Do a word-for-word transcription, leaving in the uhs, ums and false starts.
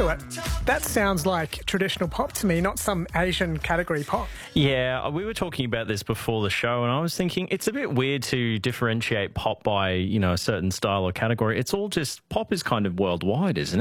Stuart, that sounds like traditional pop to me, not some Asian category pop. Yeah, we were talking about this before the show, and I was thinking it's a bit weird to differentiate pop by, you know, a certain style or category. It's all just, pop is kind of worldwide, isn't it?